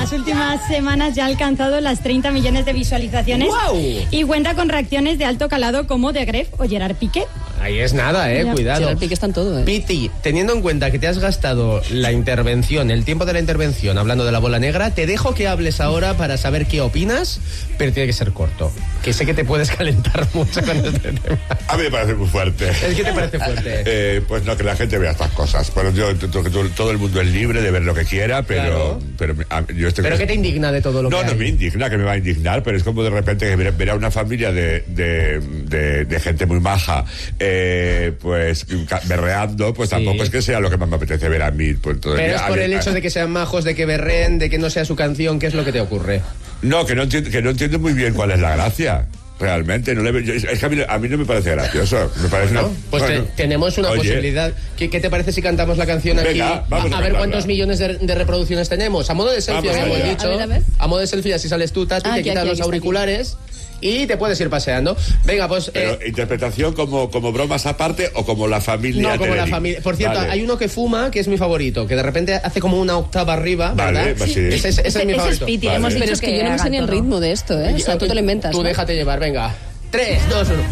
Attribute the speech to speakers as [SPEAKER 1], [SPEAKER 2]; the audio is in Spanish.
[SPEAKER 1] las últimas semanas ya ha alcanzado las 30 millones de visualizaciones.
[SPEAKER 2] ¡Wow!
[SPEAKER 1] Y cuenta con reacciones de alto calado como de Gref o Gerard Piqué.
[SPEAKER 2] Ahí es nada, cuidado.
[SPEAKER 3] Gerard Piqué está en todo,
[SPEAKER 2] Piti, teniendo en cuenta que te has gastado la intervención, el tiempo de la intervención, hablando de la bola negra, te dejo que hables ahora para saber qué opinas, pero tiene que ser corto. Que sé que te puedes calentar mucho con este tema.
[SPEAKER 4] A mí me parece muy fuerte.
[SPEAKER 2] ¿Es que te parece fuerte?
[SPEAKER 4] Pues no, que la gente vea estas cosas. Pero todo el mundo es libre de ver lo que quiera, pero...
[SPEAKER 2] Claro.
[SPEAKER 4] ¿Pero
[SPEAKER 2] qué te indigna de todo lo que hay?
[SPEAKER 4] No me indigna, que me va a indignar, pero es como de repente que ver a una familia de gente muy maja, pues berreando, pues tampoco es que sea lo que más me apetece ver a mí. Pues,
[SPEAKER 2] pero es por el hecho de que sean majos, de que berreen, de que no sea su canción, ¿qué es lo que te ocurre?
[SPEAKER 4] No, que no entiendo muy bien cuál es la gracia. Realmente, es que a mí no me parece gracioso. Me parece
[SPEAKER 2] tenemos una posibilidad. ¿Qué te parece si cantamos la canción aquí?
[SPEAKER 4] Venga, vamos
[SPEAKER 2] a ver cuántos millones de reproducciones tenemos. A modo de selfie, habíamos dicho. A modo de selfie, así sales tú, Tati, te quitas los auriculares y te puedes ir paseando. Venga, pues...
[SPEAKER 4] Pero, ¿interpretación como bromas aparte o como la familia?
[SPEAKER 2] No, como la familia. Por cierto, hay uno que fuma, que es mi favorito, que de repente hace como una octava arriba, ¿verdad?
[SPEAKER 4] Vale, sí.
[SPEAKER 2] Ese es mi favorito.
[SPEAKER 3] Pero es que yo no me sé ni el ritmo de esto, O sea, tú te lo inventas.
[SPEAKER 2] Tú déjate llevar, venga. 3, 2, 1...